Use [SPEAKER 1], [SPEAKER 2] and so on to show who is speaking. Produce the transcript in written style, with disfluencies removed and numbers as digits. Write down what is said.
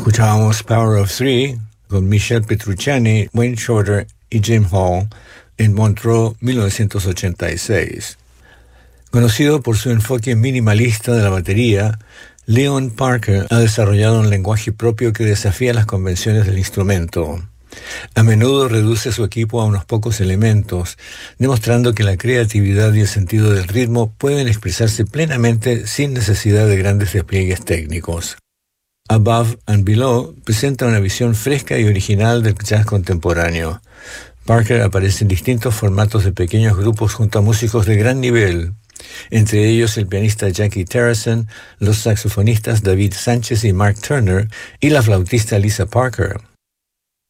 [SPEAKER 1] Escuchábamos Power of Three con Michel Petrucciani, Wayne Shorter y Jim Hall en Montreux 1986. Conocido por su enfoque minimalista de la batería, Leon Parker ha desarrollado un lenguaje propio que desafía las convenciones del instrumento. A menudo reduce su equipo a unos pocos elementos, demostrando que la creatividad y el sentido del ritmo pueden expresarse plenamente sin necesidad de grandes despliegues técnicos. Above and Below presenta una visión fresca y original del jazz contemporáneo. Parker aparece en distintos formatos de pequeños grupos junto a músicos de gran nivel, entre ellos el pianista Jackie Terrasson, los saxofonistas David Sánchez y Mark Turner y la flautista Lisa Parker.